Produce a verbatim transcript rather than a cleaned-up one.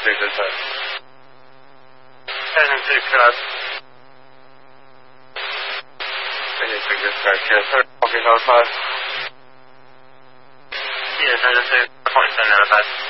six is that? ten and six cross. ten and six is correct, yes, sir. Okay, no five. Yes, ten and six, point seven out of five.